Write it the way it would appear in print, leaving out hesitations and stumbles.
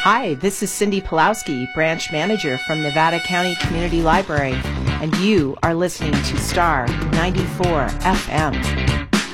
Hi, this is Cindy Pulowski, branch manager from Nevada County Community Library, and you are listening to Star 94 FM.